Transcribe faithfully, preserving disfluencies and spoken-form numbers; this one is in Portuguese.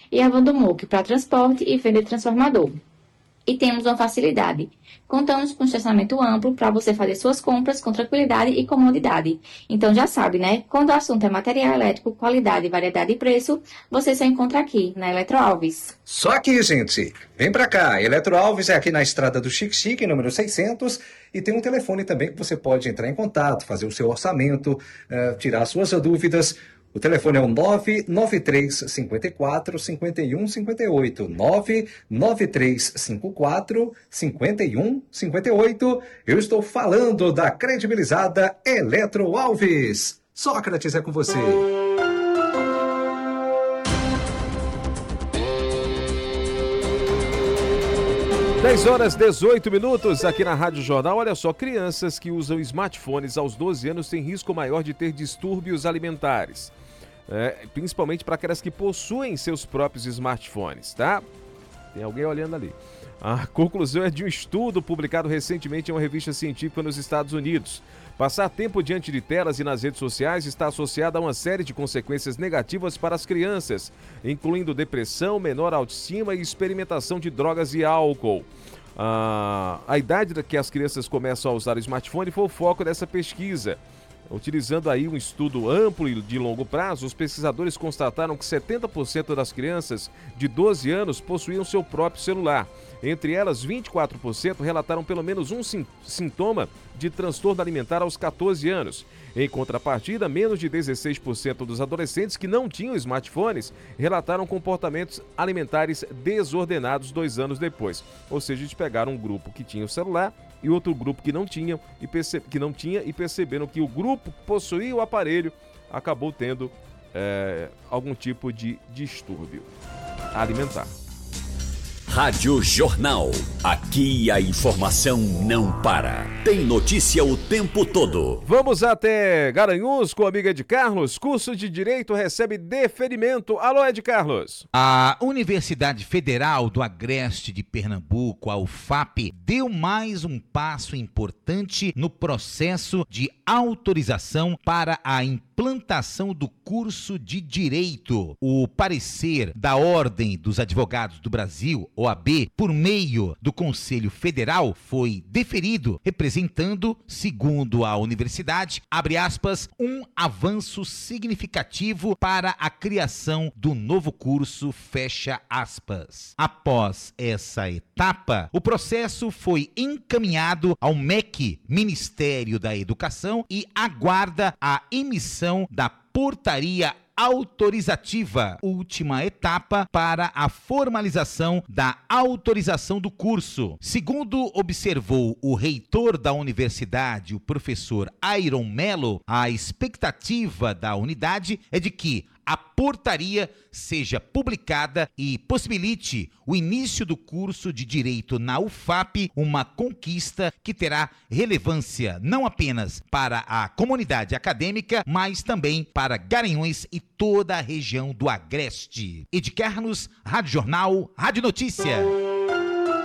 e a Vandomoc para transporte e venda de transformador. E temos uma facilidade. Contamos com estacionamento amplo para você fazer suas compras com tranquilidade e comodidade. Então já sabe, né? Quando o assunto é material elétrico, qualidade, variedade e preço, você só encontra aqui, na Eletroalves. Só aqui, gente. Vem pra cá. Eletroalves é aqui na Estrada do Chique Chique, número seiscentos. E tem um telefone também que você pode entrar em contato, fazer o seu orçamento, uh, tirar suas dúvidas. O telefone é o nove nove três cinco quatro, cinco um cinco oito, nove nove três cinco quatro, cinco um cinco oito. Eu estou falando da credibilizada Eletroalves. Sócrates é com você. dez horas e dezoito minutos aqui na Rádio Jornal. Olha só, crianças que usam smartphones aos doze anos têm risco maior de ter distúrbios alimentares. É, principalmente para aquelas que possuem seus próprios smartphones, tá? Tem alguém olhando ali. A conclusão é de um estudo publicado recentemente em uma revista científica nos Estados Unidos. Passar tempo diante de telas e nas redes sociais está associado a uma série de consequências negativas para as crianças, incluindo depressão, menor autoestima e experimentação de drogas e álcool. Ah, a idade que as crianças começam a usar o smartphone foi o foco dessa pesquisa. Utilizando aí um estudo amplo e de longo prazo, os pesquisadores constataram que setenta por cento das crianças de doze anos possuíam seu próprio celular. Entre elas, vinte e quatro por cento relataram pelo menos um sim- sintoma de transtorno alimentar aos catorze anos. Em contrapartida, menos de dezesseis por cento dos adolescentes que não tinham smartphones relataram comportamentos alimentares desordenados dois anos depois. Ou seja, eles pegaram um grupo que tinha o celular e outro grupo que não tinha e, perce... que não tinha, e perceberam que o grupo que possuía o aparelho acabou tendo é, algum tipo de distúrbio alimentar. Rádio Jornal. Aqui a informação não para. Tem notícia o tempo todo. Vamos até Garanhuns com a amiga Ed Carlos. Curso de Direito recebe deferimento. Alô, Ed Carlos. A Universidade Federal do Agreste de Pernambuco, a U F A P, deu mais um passo importante no processo de autorização para a implantação do curso de Direito. O parecer da Ordem dos Advogados do Brasil, O A B, por meio do Conselho Federal, foi deferido, representando, segundo a universidade, abre aspas, um avanço significativo para a criação do novo curso, fecha aspas. Após essa etapa, o processo foi encaminhado ao M E C, Ministério da Educação, e aguarda a emissão da portaria autorizativa, última etapa para a formalização da autorização do curso. Segundo observou o reitor da universidade, o professor Iron Mello, a expectativa da unidade é de que a portaria seja publicada e possibilite o início do curso de Direito na U F A P, uma conquista que terá relevância não apenas para a comunidade acadêmica, mas também para Garanhuns e toda a região do Agreste. Ed Carlos, Rádio Jornal, Rádio Notícia.